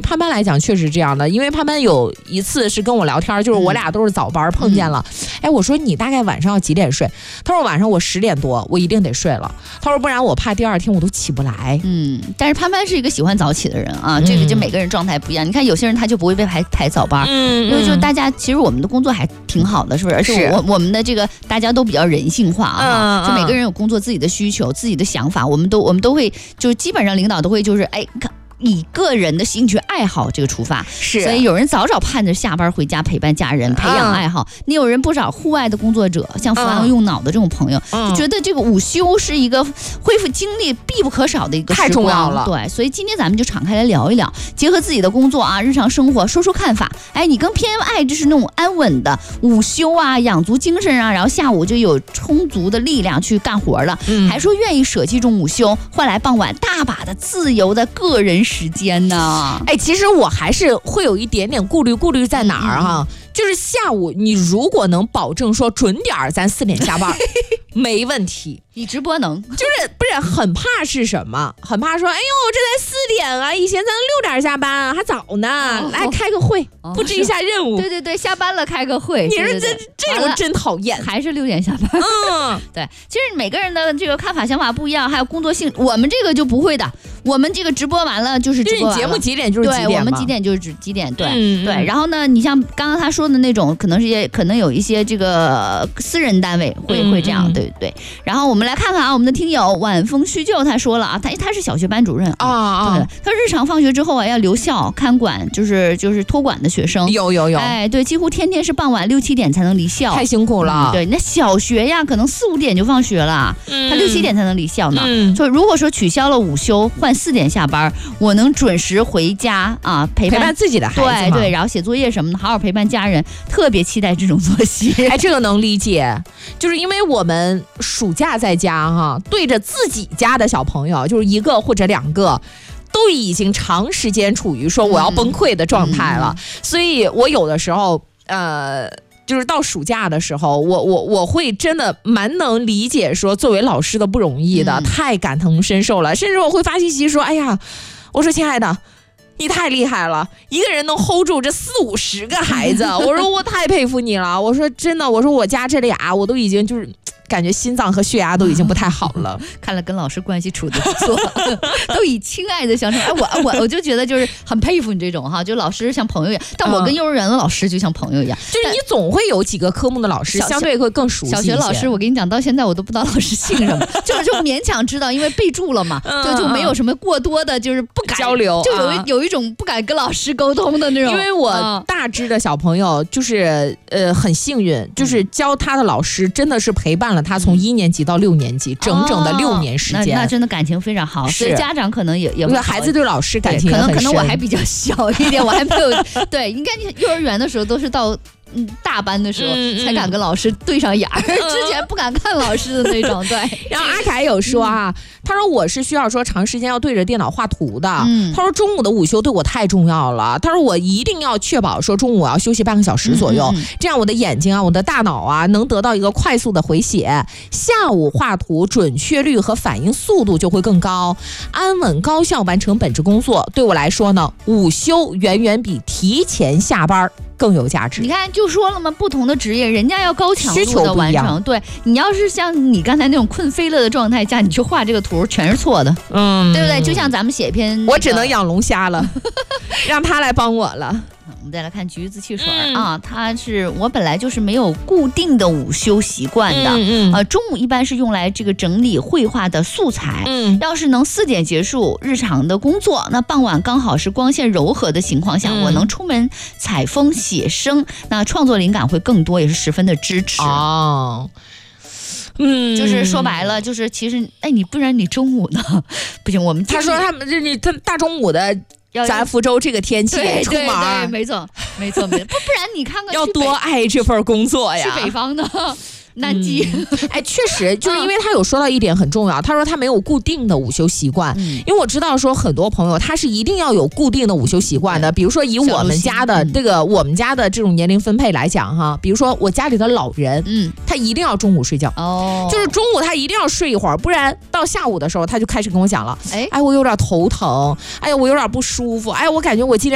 潘潘来讲确实这样的，因为潘潘有一次是跟我聊天，就是我俩都是早班碰见了，哎，我说你大概晚上要几点睡？他说晚上我10点多我一定得睡了，他说不然我怕第二天我都起不来。 但是潘潘是一个喜欢早起的人啊，这个就每个人状态不一样。你看有些人他就不会被排早班，因为就是大家其实我们的工作还挺好的，是不是？而且我们的这个大家都比较人性化啊，就每个人有工作自己的需求、自己的想法，我们都会就基本上领导都会就是以个人的兴趣爱好这个出发， 是， 所以有人早盼着下班回家陪伴家人，培养爱好。你有人不少户外的工作者，像伏案用脑的这种朋友，就觉得这个午休是一个恢复精力必不可少的一个时光， 太重要了。 对，所以今天咱们就敞开来聊一聊，结合自己的工作啊、日常生活，说说看法。哎，你更偏爱就是那种安稳的午休啊，养足精神啊，然后下午就有充足的力量去干活了，还说愿意舍弃这种午休，换来傍晚大把的自由的个人时间呢？ 哎，其实我还是会有一点点顾虑在哪儿哈？就是下午你如果能保证说准点咱4点下班，没问题。 你直播能， 就是不是很怕是什么？很怕说，哎呦，这才4点啊！以前咱6点下班啊，还早呢。来开个会，布置一下任务。 对，下班了开个会。 你说这种真讨厌， 还是6点下班。对，其实每个人的这个看法想法不一样，还有工作性，我们这个就不会的。我们这个直播完了就是直播完了， 节目几点就是几点， 对，我们几点就是几点，对。然后呢，你像刚刚他说的那种，可能有一些这个私人单位会这样，对。然后我们来看看啊，我们的听友晚风叙旧他说了啊，他是小学班主任啊，对，他日常放学之后啊要留校看管，就是托管的学生，有，哎，对，几乎天天是傍晚6、7点才能离校， 太辛苦了。 对，那小学呀，可能4、5点就放学了，他6、7点才能离校呢。所以如果说取消了午休，换4点下班，我能准时回家啊，陪伴自己的孩子， 对，然后写作业什么的，好好陪伴家人，特别期待这种作息。 哎，这个能理解，就是因为我们暑假在家哈，对着自己家的小朋友，就是1个或者2个。都已经长时间处于说我要崩溃的状态了，所以我有的时候就是到暑假的时候，我会真的蛮能理解说作为老师的不容易的，太感同身受了，甚至我会发信息说，哎呀，我说亲爱的，你太厉害了，一个人能 hold 住这40、50个孩子，我说我太佩服你了，我说真的，我说我家这俩我都已经就是感觉心脏和血压都已经不太好了。 看来跟老师关系处得不错，都以亲爱的相称。哎，我就觉得就是很佩服你这种哈，就老师像朋友一样，但我跟幼儿园的老师就像朋友一样， 就是你总会有几个科目的老师相对会更熟悉一些。 小学老师，我跟你讲，到现在我都不知道老师姓什么，就勉强知道，因为备注了嘛，就没有什么过多的，就是不敢交流， 就有一种不敢跟老师沟通的那种。 因为我大致的小朋友就是很幸运，就是教他的老师真的是陪伴了他从1年级到6年级，整整的6年时间， 那真的感情非常好。所以家长可能也会， 孩子对老师感情也很深。 可能我还比较小一点，我还没有对，应该幼儿园的时候都是到大班的时候才敢跟老师对上眼儿，之前不敢看老师的那种。对， 然后阿凯有说啊，他说我是需要说长时间要对着电脑画图的，他说中午的午休对我太重要了，他说我一定要确保说中午我要休息半个小时左右，这样我的眼睛啊，我的大脑啊能得到一个快速的回血，下午画图准确率和反应速度就会更高，安稳高效完成本职工作。对我来说呢，午休远远比提前下班更有价值。 你看就说了嘛，不同的职业人家要高强度的完成，对，你要是像你刚才那种困飞了的状态下，你去画这个图全是错的，对不对？就像咱们写一篇， 我只能养龙虾了，让他来帮我了。 我们再来看橘子汽水啊，我本来就是没有固定的午休习惯的，中午一般是用来这个整理绘画的素材，要是能4点结束日常的工作，那傍晚刚好是光线柔和的情况下，我能出门采风写生，那创作灵感会更多，也是十分的支持哦。就是说白了，就是其实，哎，你不然你中午呢？不行，我们他说他大中午的。咱福州这个天气出门， 对，没错，不然你看看， 要多爱这份工作呀。 去北方的南极， 哎，确实，就是因为他有说到一点很重要，他说他没有固定的午休习惯，因为我知道说很多朋友他是一定要有固定的午休习惯的，比如说以我们家的这种年龄分配来讲哈，比如说我家里的老人，他一定要中午睡觉，就是中午他一定要睡一会儿，不然到下午的时候他就开始跟我讲了，哎，我有点头疼，哎呀，我有点不舒服，哎，我感觉我今天